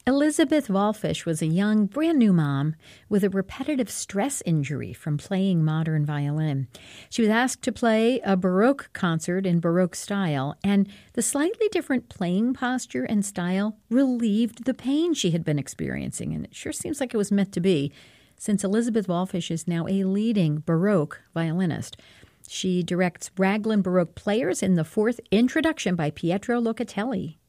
Elizabeth Wallfisch was a young, brand new mom with a repetitive stress injury from playing modern violin. She was asked to play a Baroque concert in Baroque style, and the slightly different playing posture and style relieved the pain she had been experiencing, and it sure seems like it was meant to be, since Elizabeth Wallfisch is now a leading Baroque violinist. She directs Raglan Baroque Players in the fourth Introduction by Pietro Locatelli.